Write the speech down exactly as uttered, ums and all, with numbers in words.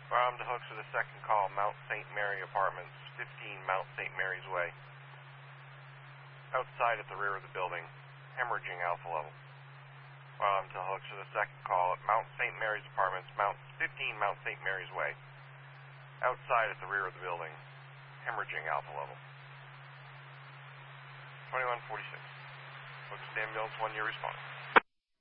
Bottom to hooks for the second call, Mount Saint Mary Apartments, fifteen Mount Saint Mary's Way. Outside at the rear of the building, hemorrhaging alpha level. Bottom to hooks for the second call at Mount Saint Mary's Apartments, Mount fifteen Mount Saint Mary's Way. Outside at the rear of the building, hemorrhaging alpha level. twenty-one forty-six. Hooks to ambulance, one year response.